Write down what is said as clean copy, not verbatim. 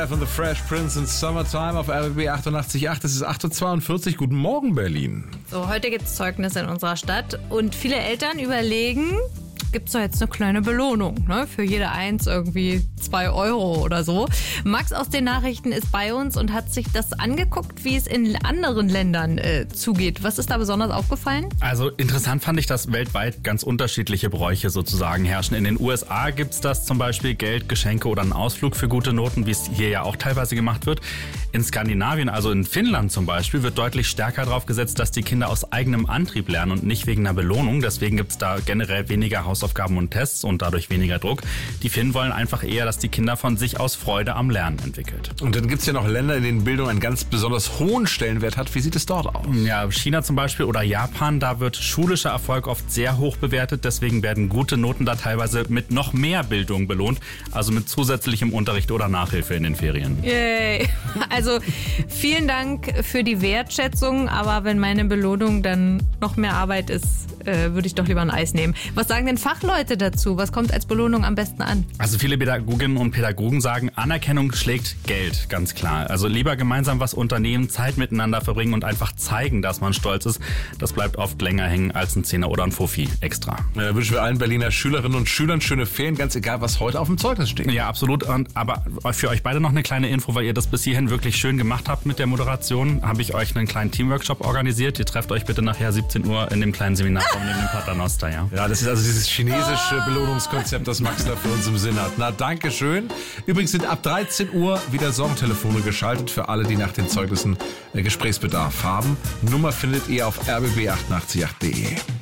Von The Fresh Prince in Summertime auf RBB 88.8. Es ist 8.42 Uhr. Guten Morgen, Berlin. So, heute gibt es Zeugnisse in unserer Stadt und viele Eltern überlegen, gibt es da jetzt eine kleine Belohnung, ne? Für jede Eins irgendwie 2 Euro oder so. Max aus den Nachrichten ist bei uns und hat sich das angeguckt, wie es in anderen Ländern zugeht. Was ist da besonders aufgefallen? Also interessant fand ich, dass weltweit ganz unterschiedliche Bräuche sozusagen herrschen. In den USA gibt es das zum Beispiel Geld, Geschenke oder einen Ausflug für gute Noten, wie es hier ja auch teilweise gemacht wird. In Skandinavien, also in Finnland zum Beispiel, wird deutlich stärker darauf gesetzt, dass die Kinder aus eigenem Antrieb lernen und nicht wegen einer Belohnung. Deswegen gibt es da generell weniger Hausaufgaben und Tests und dadurch weniger Druck. Die Finnen wollen einfach eher, dass die Kinder von sich aus Freude am Lernen entwickelt. Und dann gibt es ja noch Länder, in denen Bildung einen ganz besonders hohen Stellenwert hat. Wie sieht es dort aus? Ja, China zum Beispiel oder Japan, da wird schulischer Erfolg oft sehr hoch bewertet. Deswegen werden gute Noten da teilweise mit noch mehr Bildung belohnt. Also mit zusätzlichem Unterricht oder Nachhilfe in den Ferien. Yay. Also vielen Dank für die Wertschätzung. Aber wenn meine Belohnung dann noch mehr Arbeit ist, würde ich doch lieber ein Eis nehmen. Was sagen denn Fachleute dazu? Was kommt als Belohnung am besten an? Also viele Pädagoginnen und Pädagogen sagen, Anerkennung schlägt Geld, ganz klar. Also lieber gemeinsam was unternehmen, Zeit miteinander verbringen und einfach zeigen, dass man stolz ist. Das bleibt oft länger hängen als ein Zehner oder ein Fuffi extra. Ja, da wünschen wir allen Berliner Schülerinnen und Schülern schöne Ferien, ganz egal, was heute auf dem Zeugnis steht. Ja, absolut. Aber für euch beide noch eine kleine Info, weil ihr das bis hierhin wirklich schön gemacht habt mit der Moderation, habe ich euch einen kleinen Teamworkshop organisiert. Ihr trefft euch bitte nachher 17 Uhr in dem kleinen Seminarraum neben dem Paternoster, ja. Ja, das ist also dieses chinesische Belohnungskonzept, das Max da für uns im Sinn hat. Na, danke schön. Übrigens sind ab 13 Uhr wieder Sorgentelefone geschaltet für alle, die nach den Zeugnissen Gesprächsbedarf haben. Nummer findet ihr auf rbb888.de.